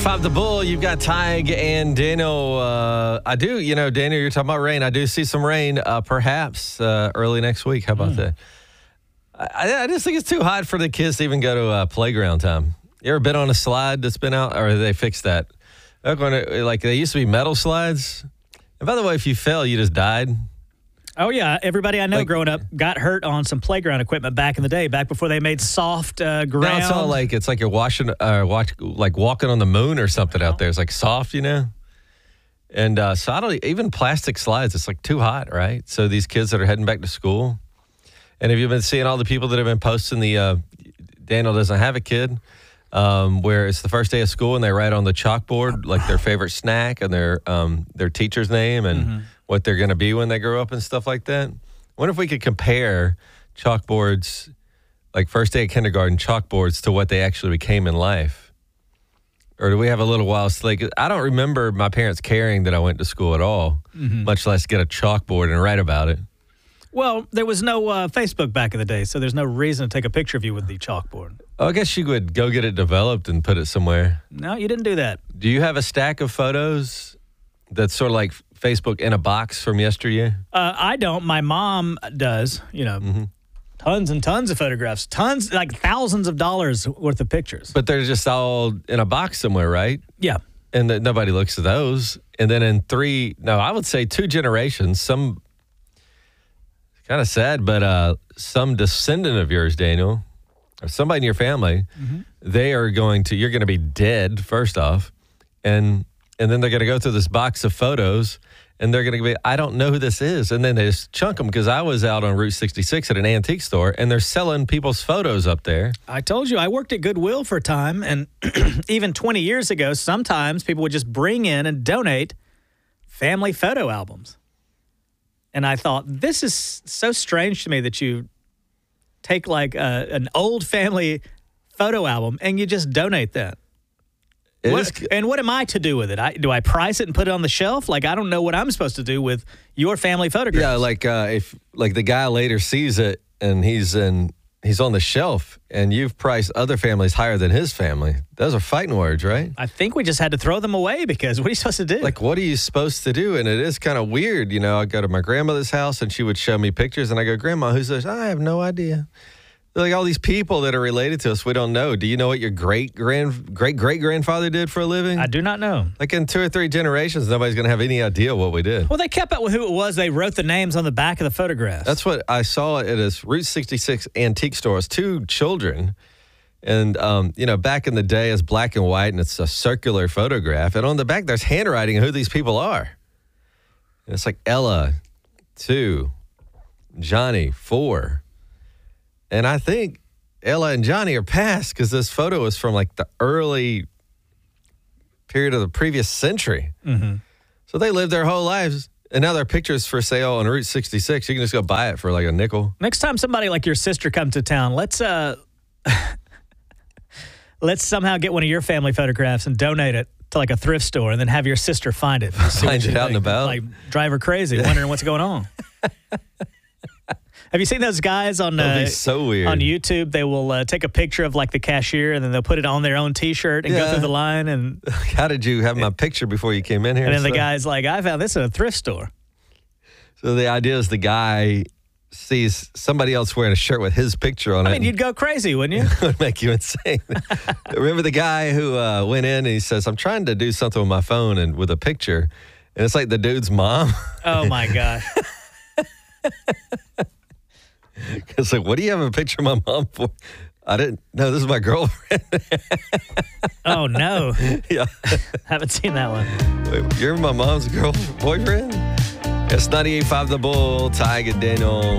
Five the Bull, you've got Tig and Daniel. I do, Daniel, you're talking about rain. I do see some rain, perhaps early next week. How about that? I just think it's too hot for the kids to even go to playground time. You ever been on a slide that's been out, or they fixed that? They used to be metal slides. And by the way, if you fell, you just died. Oh, yeah. Everybody I know growing up got hurt on some playground equipment back in the day, back before they made soft ground. Now it's all it's like you're walking on the moon or something out there. It's like soft, And so I don't, even plastic slides, it's like too hot, right? So these kids that are heading back to school. And have you been seeing all the people that have been posting Daniel doesn't have a kid, where it's the first day of school and they write on the chalkboard like their favorite snack and their teacher's name and what they're going to be when they grow up and stuff like that. I wonder if we could compare chalkboards, like first day of kindergarten chalkboards, to what they actually became in life. Or do we have a little while? I don't remember my parents caring that I went to school at all, much less get a chalkboard and write about it. Well, there was no Facebook back in the day, so there's no reason to take a picture of you with the chalkboard. Oh, I guess you would go get it developed and put it somewhere. No, you didn't do that. Do you have a stack of photos that's sort of like Facebook in a box from yesteryear? I don't. My mom does, tons and tons of photographs, like thousands of dollars worth of pictures. But they're just all in a box somewhere, right? Yeah. And nobody looks at those. And then in I would say 2 generations, some, kind of sad, but some descendant of yours, Daniel, or somebody in your family, you're going to be dead, first off. And then they're going to go through this box of photos, and they're going to be, I don't know who this is. And then they just chunk them, because I was out on Route 66 at an antique store, and they're selling people's photos up there. I told you, I worked at Goodwill for a time, and even 20 years ago, sometimes people would just bring in and donate family photo albums. And I thought, this is so strange to me that you take like an old family photo album and you just donate that. And what am I to do with it? Do I price it and put it on the shelf? Like, I don't know what I'm supposed to do with your family photographs. Yeah, if the guy later sees it and he's on the shelf and you've priced other families higher than his family. Those are fighting words, right? I think we just had to throw them away, because what are you supposed to do? Like, what are you supposed to do? And it is kind of weird. I go to my grandmother's house and she would show me pictures and I go, Grandma, who's this? I have no idea. They're like all these people that are related to us, we don't know. Do you know what your great-great-grandfather did for a living? I do not know. Like in 2 or 3 generations, nobody's going to have any idea what we did. Well, they kept up with who it was. They wrote the names on the back of the photographs. That's what I saw at this Route 66 antique store. It's 2 children. And, back in the day, it's black and white, and it's a circular photograph. And on the back, there's handwriting of who these people are. And it's like Ella, 2, Johnny, 4. And I think Ella and Johnny are past, because this photo is from like the early period of the previous century. So they lived their whole lives, and now their pictures for sale on Route 66. You can just go buy it for like a nickel. Next time somebody like your sister comes to town, let's somehow get one of your family photographs and donate it to like a thrift store, and then have your sister find it. Find it out and about. Like, drive her crazy, wondering what's going on. Have you seen those guys on so weird. On YouTube? They will take a picture of like the cashier, and then they'll put it on their own T-shirt and go through the line. And how did you have my picture before you came in here? And then the guy's like, I found this at a thrift store. So the idea is the guy sees somebody else wearing a shirt with his picture on it. I mean, you'd go crazy, wouldn't you? It would make you insane. Remember the guy who went in and he says, I'm trying to do something with my phone and with a picture. And it's like the dude's mom. Oh, my gosh. It's like, what do you have a picture of my mom for? I didn't know. This is my girlfriend. Oh, no. Yeah. Haven't seen that one. Wait, you're my mom's boyfriend? It's 98.5 The Bull, Tig and Daniel.